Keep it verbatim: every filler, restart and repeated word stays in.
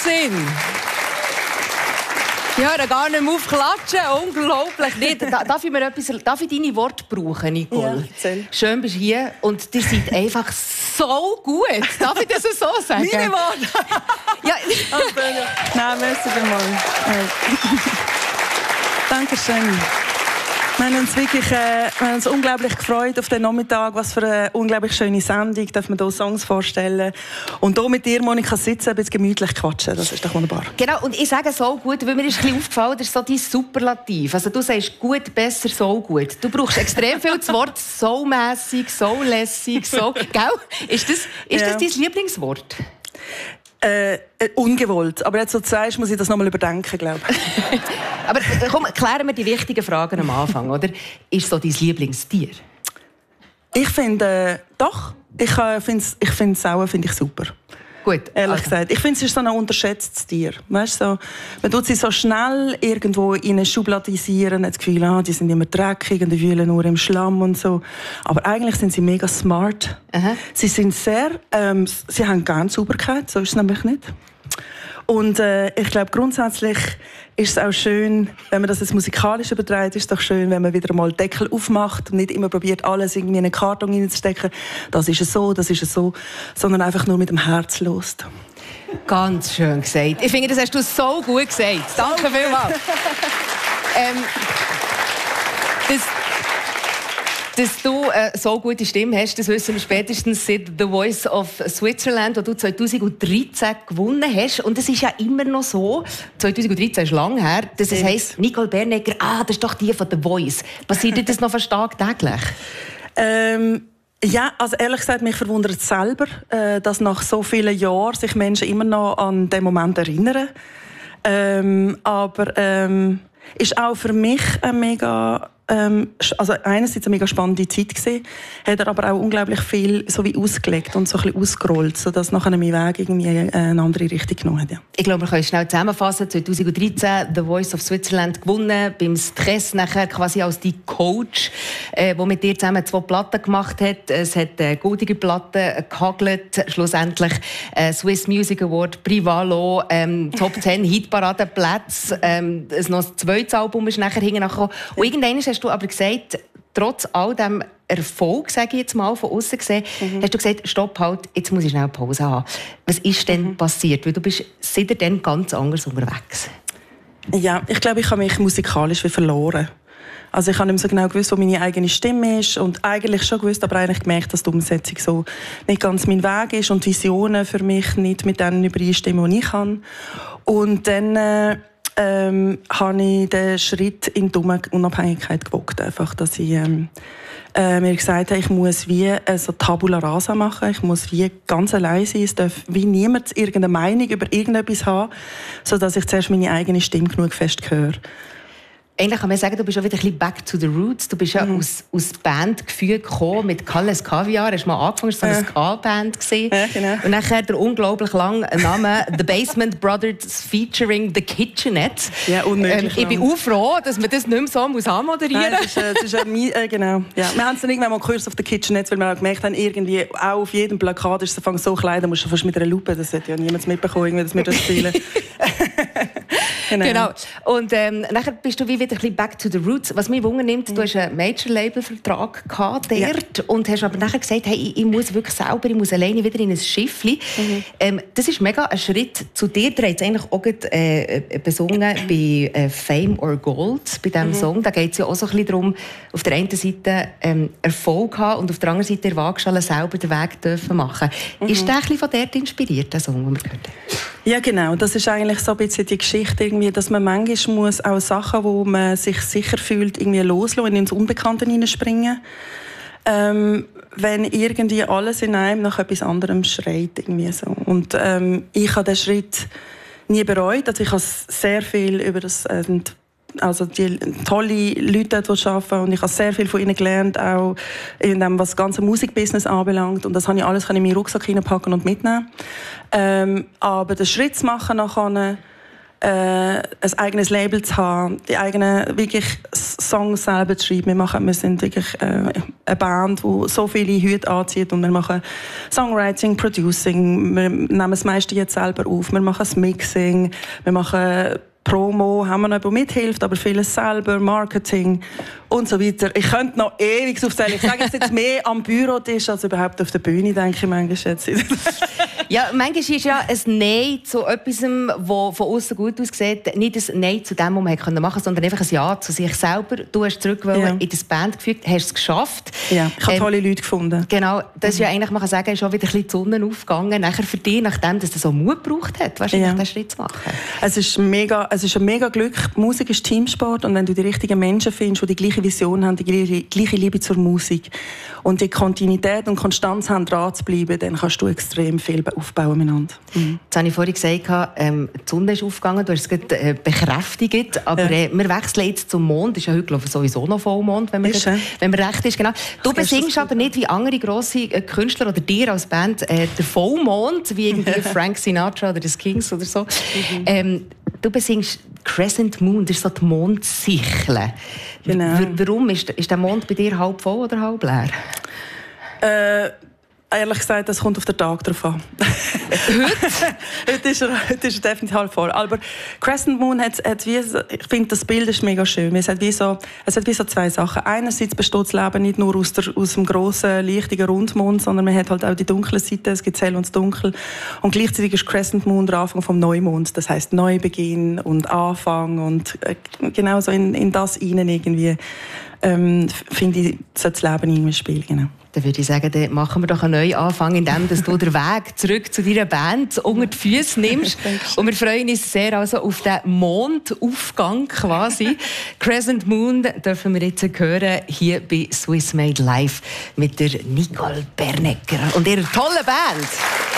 Wahnsinn! Ich höre gar nicht mehr aufklatschen. Unglaublich. Nicht. Darf ich, mir etwas, darf ich deine Worte brauchen, Nicole? Ja, schön bist du hier und ihr seid einfach so gut. Darf ich das so sagen? Meine Worte? Ja. Nein, merci vielmals. Dankeschön. Wir haben uns wirklich äh, wir haben uns unglaublich gefreut auf den Nachmittag. Was für eine unglaublich schöne Sendung. Darf man hier Songs vorstellen. Und hier mit dir, Monika, sitzen, ein bisschen gemütlich quatschen. Das ist doch wunderbar. Genau, und ich sage so gut, weil mir ist ein bisschen aufgefallen, das ist so dein Superlativ. Also du sagst gut, besser, so gut. Du brauchst extrem viel das Wort so mässig, so lässig, so... Gell? Ist das, ist ja. das dein Lieblingswort? Äh, äh, ungewollt. Aber jetzt, so du sagst, muss ich das noch mal überdenken, glaube ich. Aber komm, klären wir die wichtigen Fragen am Anfang, oder? Ist so dein Lieblingstier? Ich finde, äh, doch. Ich äh, finde ich find Sauen finde ich super. Gut. Ehrlich also. gesagt. Ich finde, es ist so ein unterschätztes Tier. Weißt, so, man tut sie so schnell irgendwo in eine Schubladisieren, hat das Gefühl, ah, die sind immer dreckig und die wühlen nur im Schlamm und so. Aber eigentlich sind sie mega smart. Aha. Sie sind sehr, ähm, sie haben gerne Sauberkeit, so ist es nämlich nicht. Und äh, ich glaube, grundsätzlich ist es auch schön, wenn man das jetzt musikalisch überträgt, ist es doch schön, wenn man wieder mal den Deckel aufmacht und nicht immer probiert, alles irgendwie in einen Karton reinzustecken. Das ist es so, das ist es so, sondern einfach nur mit dem Herz lost. Ganz schön gesagt. Ich finde, das hast du so gut gesagt. Danke vielmals. ähm, das Dass du äh, so gute Stimme hast, das wissen wir spätestens seit «The Voice of Switzerland», wo du zweitausenddreizehn gewonnen hast. Und es ist ja immer noch so, zweitausenddreizehn ist lang her, dass es heisst, Nicole Bernegger, ah, das ist doch die von «The Voice». Passiert dir das noch fast tagtäglich? Ähm, ja, also ehrlich gesagt, mich verwundert es selber, äh, dass nach so vielen Jahren sich Menschen immer noch an den Moment erinnern. Ähm, aber ähm, ist auch für mich ein mega... Also einerseits eine mega spannende Zeit gewesen, hat er aber auch unglaublich viel so wie ausgelegt und so ein bisschen ausgerollt, sodass nachher mein Weg irgendwie eine andere Richtung genommen hat. Ja. Ich glaube, wir können schnell zusammenfassen. zweitausenddreizehn «The Voice of Switzerland» gewonnen, beim Stress nachher quasi als die Coach, äh, der mit dir zusammen zwei Platten gemacht hat. Es hat äh, goldige Platten gehagelt, schlussendlich äh, Swiss Music Award, Privalo, ähm, Top zehn Hitparadenplätze, ähm, ein noch zweites Album ist nachher hingekommen. Und irgendwann hast du aber gesagt, trotz all dem Erfolg, sage ich jetzt mal, von außen gesehen, mhm. hast du gesagt, stopp, halt, jetzt muss ich schnell Pause haben. Was ist denn mhm. passiert? Weil du bist seitdem ganz anders unterwegs. Ja, ich glaube, ich habe mich musikalisch wie verloren. Also ich habe nicht mehr so genau gewusst, wo meine eigene Stimme ist und eigentlich schon gewusst, aber eigentlich gemerkt, dass die Umsetzung so nicht ganz mein Weg ist und Visionen für mich nicht mit denen übereinstimmen, die ich habe. Und dann... Äh, Ähm, habe ich den Schritt in die Unabhängigkeit gewagt. Einfach, dass ich ähm, äh, mir gesagt habe, ich muss wie äh, so Tabula rasa machen. Ich muss wie ganz allein sein. Es darf wie niemand irgendeine Meinung über irgendetwas haben, sodass ich zuerst meine eigene Stimme genug fest höre. Eigentlich kann man sagen, du bist auch wieder ein bisschen back to the roots. Du bist ja mhm. aus, aus Bandgefühl gekommen mit Kalles Kaviar. Hast du mal angefangen, das war so eine ja. Ska-Band. Ja, genau. Und nachher der unglaublich lange Name «The Basement Brothers featuring The Kitchenette». Ja, unmöglich. Ähm, ich bin auch froh, dass man das nicht mehr so muss anmoderieren muss. Nein, das ist, äh, das ist äh, äh, genau. Ja. Wir haben es dann irgendwann mal Kurs auf The Kitchenette, weil wir auch gemerkt haben, irgendwie auch auf jedem Plakat ist es so klein, da musst du fast mit einer Lupe, das hat ja niemand mitbekommen, dass wir das spielen. Genau. genau. Und ähm, nachher bist du wie wieder ein bisschen back to the roots. Was mich wundernimmt, mhm. du hast einen Major-Label-Vertrag gehabt dort ja. und hast aber nachher gesagt, hey, ich, ich muss wirklich selber, ich muss alleine wieder in ein Schiffli. Mhm. Ähm, das ist mega ein Schritt zu dir. Du hast eigentlich auch gerade, äh, besungen bei äh, «Fame or Gold», bei diesem mhm. Song. Da geht es ja auch so ein bisschen darum, auf der einen Seite ähm, Erfolg haben und auf der anderen Seite der Waagschale selber den Weg dürfen machen. Mhm. Ist der ein bisschen von dort inspiriert, der Song, den wir gehört haben? Ja, genau. Das ist eigentlich so ein bisschen die Geschichte, irgendwie, dass man manchmal muss auch Sachen, wo man sich sicher fühlt, irgendwie loslassen und ins Unbekannte hineinspringen. Ähm, wenn irgendwie alles in einem nach etwas anderem schreit. Irgendwie so. Und ähm, ich habe den Schritt nie bereut. Also ich habe sehr viel über das... Äh, Also die tolle Leute dort arbeiten und ich habe sehr viel von ihnen gelernt, auch in dem, was das ganze Musikbusiness anbelangt. Und das habe ich alles in meinen Rucksack hineinpacken und mitnehmen. Ähm, aber den Schritt zu machen nachher, äh, ein eigenes Label zu haben, die eigenen wirklich Songs selber zu schreiben. Wir, machen, wir sind wirklich äh, eine Band, die so viele Hüte anzieht und wir machen Songwriting, Producing, wir nehmen das meiste jetzt selber auf, wir machen das Mixing, wir machen Promo, haben wir noch jemanden mithilft, aber vieles selber, Marketing und so weiter. Ich könnte noch ewig aufzählen. Ich sage jetzt mehr am Bürotisch als überhaupt auf der Bühne, denke ich manchmal jetzt. Ja, manchmal ist ja ein Nein zu etwas, das von außen gut aussieht, nicht ein Nein zu dem, was man machen konnte, sondern einfach ein Ja zu sich selber. Du hast zurück ja. in das Band gefügt, hast es geschafft. Ja, ich habe ähm, tolle Leute gefunden. Genau, das ist ja eigentlich, man kann sagen, ist auch wieder ein bisschen die Sonne aufgegangen, nachher für dich, nachdem dass das so Mut gebraucht hat, wahrscheinlich ja. den Schritt zu machen. Es ist mega, es ist ein mega Glück. Musik ist Teamsport und wenn du die richtigen Menschen findest, die die gleiche Vision haben, die gleiche, gleiche Liebe zur Musik und die Kontinuität und Konstanz haben, dran zu bleiben, dann kannst du extrem viel aufbauen miteinander. Mhm. Jetzt habe ich vorhin gesagt, ähm, die Sonne ist aufgegangen, du hast es gerade äh, bekräftigt, aber ja. äh, wir wechseln jetzt zum Mond. Das ist ja heute glaube ich, sowieso noch Vollmond, wenn man, ist, das, wenn man recht ist. Genau. Du besingst aber nicht wie andere grosse äh, Künstler oder dir als Band äh, der Vollmond, wie irgendwie Frank Sinatra oder die Kings oder so. Mhm. Ähm, du besingst Crescent Moon, das ist so die Mondsichel. Genau. W- warum? Ist, ist der Mond bei dir halb voll oder halb leer? Äh, ehrlich gesagt, das kommt auf den Tag drauf an. heute? heute, ist er, heute ist er definitiv halb voll. Aber Crescent Moon hat, hat wie, ich finde, das Bild ist mega schön. Es hat wie so, es hat wie so zwei Sachen. Einerseits besteht das Leben nicht nur aus, der, aus dem grossen, lichtigen Rundmond, sondern man hat halt auch die dunkle Seite, es gibt das Hell und das Dunkel. Und gleichzeitig ist Crescent Moon der Anfang vom Neumond. Das heisst Neubeginn und Anfang und äh, genau so in, in das hinein irgendwie, ähm, finde ich, sollte das Leben irgendwie spielen. Genau. Dann würde ich sagen, dann machen wir doch einen neuen Anfang, indem dass du den Weg zurück zu deiner Band unter die Füße nimmst. Und wir freuen uns sehr also auf den Mondaufgang quasi. Crescent Moon dürfen wir jetzt hören hier bei Swiss Made Live mit der Nicole Bernecker und ihrer tollen Band.